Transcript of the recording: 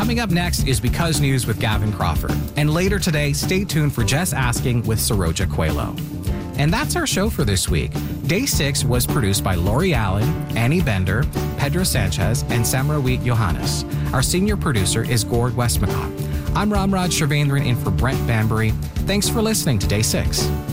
Coming up next is Because News with Gavin Crawford. And later today, stay tuned for Just Asking with Saroja Coelho. And that's our show for this week. Day 6 was produced by Lori Allen, Annie Bender, Pedro Sanchez, and Samrawit Johannes. Our senior producer is Gord Westmacott. I'm Ramraj Shavendran in for Brent Bambury. Thanks for listening to Day 6.